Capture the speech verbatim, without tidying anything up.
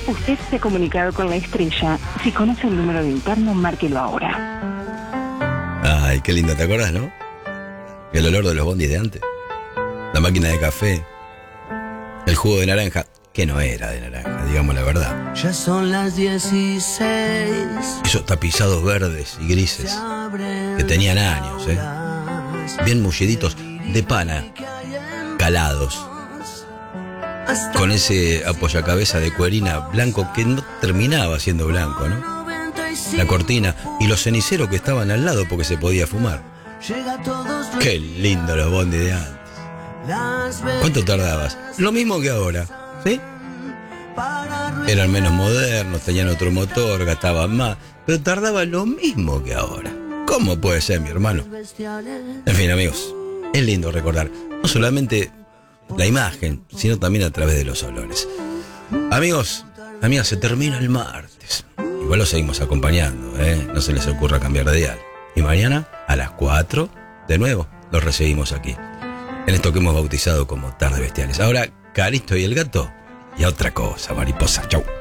Usted se ha comunicado con la estrella. Si conoce el número de interno, márquelo ahora. Ay, qué lindo, ¿te acuerdas, no? El olor de los bondis de antes. La máquina de café. El jugo de naranja, que no era de naranja, digamos la verdad. Ya son las dieciséis. Esos tapizados verdes y grises que tenían años, ¿eh? Bien mulliditos de pana, calados. Con ese apoyacabeza de cuerina blanco que no terminaba siendo blanco, ¿no? La cortina y los ceniceros que estaban al lado porque se podía fumar. Qué lindo los bondis de antes. ¿Cuánto tardabas? Lo mismo que ahora, ¿sí? Eran menos modernos, tenían otro motor, gastaban más, pero tardaban lo mismo que ahora. ¿Cómo puede ser, mi hermano? En fin, amigos, es lindo recordar no solamente la imagen, sino también a través de los olores. Amigos, amigas, se termina el martes. Igual lo seguimos acompañando, ¿eh? No se les ocurra cambiar de dial. Y mañana, a las cuatro, de nuevo, los recibimos aquí, en esto que hemos bautizado como Tardes Bestiales. Ahora, Caristo y el gato, y a otra cosa, mariposa. Chau.